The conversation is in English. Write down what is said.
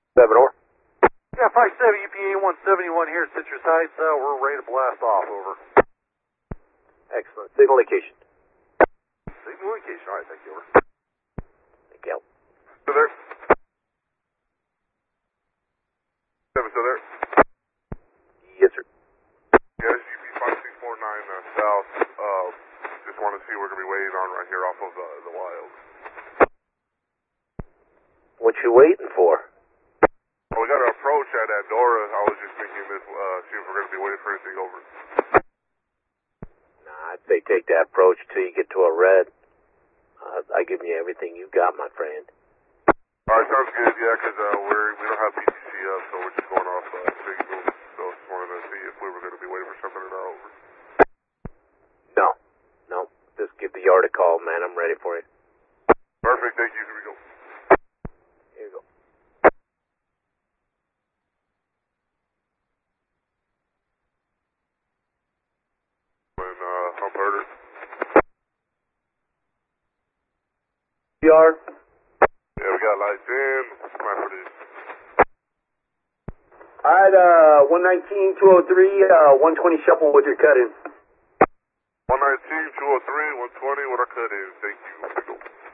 7-or. Yeah, 57 EPA 171 here at Citrus Heights. We're ready to blast off, over. Excellent. Signal location. Signal location, alright, thank you, over. Thank you. Still there? 7 still there? Yes, sir. Yeah, this is UP 5649 south. Just want to see we're going to be waiting on right here off of the Wild. What you waiting for? Well, we got an approach at Andorra. I was just thinking this, see if we're going to be waiting for anything over. Nah, I'd say take that approach till you get to a red. I give you everything you got, my friend. Alright, sounds good, yeah, because we don't have PTC up, so we're just going off signal. So just wanted to see if we were going to be waiting for something or not over. No. Just give the yard a call, man. I'm ready for you. Perfect, thank you. Here we go. Here you go. And hump herder. Yard. Yeah, we got lights in. Plan for this. Alright, 119, 203, 120 shuffle with your cut in. 119, 203, 120, what I cut in. Thank you. Here we go.